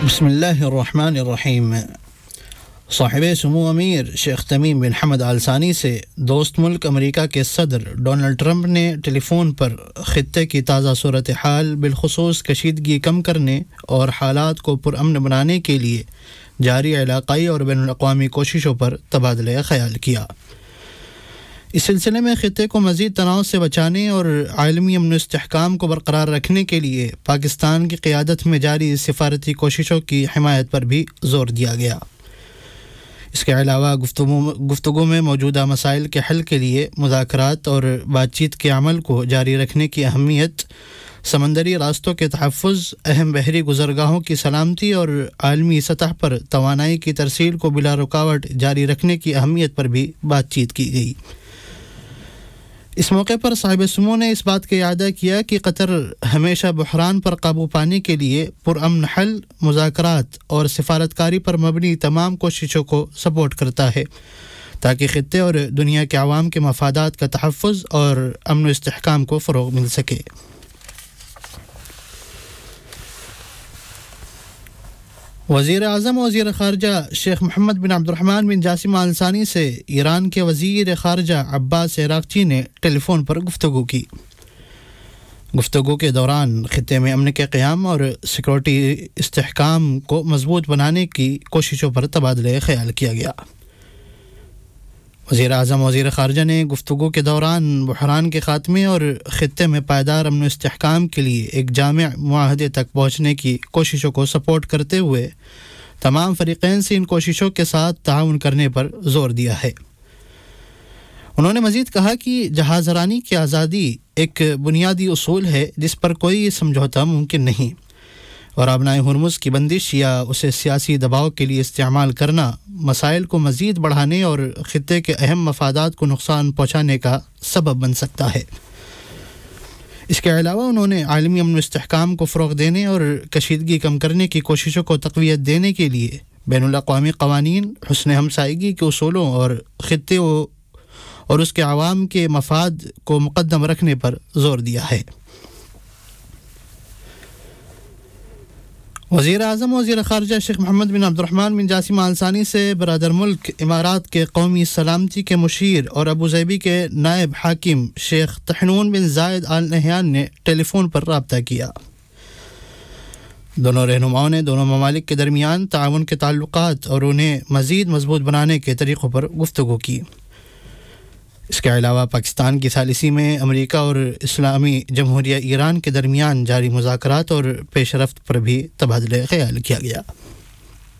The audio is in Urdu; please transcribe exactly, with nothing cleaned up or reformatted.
بسم اللہ الرحمن الرحیم۔ صاحب سمو امیر شیخ تمیم بن حمد آل ثانی سے دوست ملک امریکہ کے صدر ڈونلڈ ٹرمپ نے ٹیلی فون پر خطے کی تازہ صورتحال بالخصوص کشیدگی کم کرنے اور حالات کو پرامن بنانے کے لیے جاری علاقائی اور بین الاقوامی کوششوں پر تبادلہ خیال کیا۔ اس سلسلے میں خطے کو مزید تناؤ سے بچانے اور عالمی امن و استحکام کو برقرار رکھنے کے لیے پاکستان کی قیادت میں جاری سفارتی کوششوں کی حمایت پر بھی زور دیا گیا۔ اس کے علاوہ گفتگو گفتگو میں موجودہ مسائل کے حل کے لیے مذاکرات اور بات چیت کے عمل کو جاری رکھنے کی اہمیت، سمندری راستوں کے تحفظ، اہم بحری گزرگاہوں کی سلامتی اور عالمی سطح پر توانائی کی ترسیل کو بلا رکاوٹ جاری رکھنے کی اہمیت پر بھی بات چیت کی گئی۔ اس موقع پر صاحب سمو نے اس بات کا اعادہ کیا کہ قطر ہمیشہ بحران پر قابو پانے کے لیے پرامن حل، مذاکرات اور سفارتکاری پر مبنی تمام کوششوں کو سپورٹ کرتا ہے تاکہ خطے اور دنیا کے عوام کے مفادات کا تحفظ اور امن و استحکام کو فروغ مل سکے۔ وزیر اعظم و وزیر خارجہ شیخ محمد بن عبد الرحمن بن جاسم آل ثانی سے ایران کے وزیر خارجہ عباس عراقچی نے ٹیلی فون پر گفتگو کی۔ گفتگو کے دوران خطے میں امن کے قیام اور سیکورٹی استحکام کو مضبوط بنانے کی کوششوں پر تبادلہ خیال کیا گیا۔ وزیر اعظم و وزیر خارجہ نے گفتگو کے دوران بحران کے خاتمے اور خطے میں پائیدار امن و استحکام کے لیے ایک جامع معاہدے تک پہنچنے کی کوششوں کو سپورٹ کرتے ہوئے تمام فریقین سے ان کوششوں کے ساتھ تعاون کرنے پر زور دیا ہے۔ انہوں نے مزید کہا کہ جہاز رانی کی آزادی ایک بنیادی اصول ہے جس پر کوئی سمجھوتا ممکن نہیں، اور آبنائے ہرمز کی بندش یا اسے سیاسی دباؤ کے لیے استعمال کرنا مسائل کو مزید بڑھانے اور خطے کے اہم مفادات کو نقصان پہنچانے کا سبب بن سکتا ہے۔ اس کے علاوہ انہوں نے عالمی امن و استحکام کو فروغ دینے اور کشیدگی کم کرنے کی کوششوں کو تقویت دینے کے لیے بین الاقوامی قوانین، حسن ہمسائیگی کے اصولوں اور خطے اور اس کے عوام کے مفاد کو مقدم رکھنے پر زور دیا ہے۔ وزیر اعظم و وزیر خارجہ شیخ محمد بن عبد الرحمن بن جاسم آل ثانی سے برادر ملک امارات کے قومی سلامتی کے مشیر اور ابوظہبی کے نائب حاکم شیخ طحنون بن زائد آل نہیان نے ٹیلی فون پر رابطہ کیا۔ دونوں رہنماؤں نے دونوں ممالک کے درمیان تعاون کے تعلقات اور انہیں مزید مضبوط بنانے کے طریقوں پر گفتگو کی۔ اس کے علاوہ پاکستان کی ثالثی میں امریکہ اور اسلامی جمہوریہ ایران کے درمیان جاری مذاکرات اور پیش رفت پر بھی تبادلہ خیال کیا گیا۔